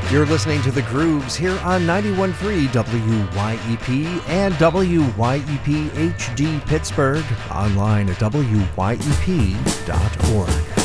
You're listening to The Grooves here on 91.3 WYEP and WYEP HD Pittsburgh, online at WYEP.org.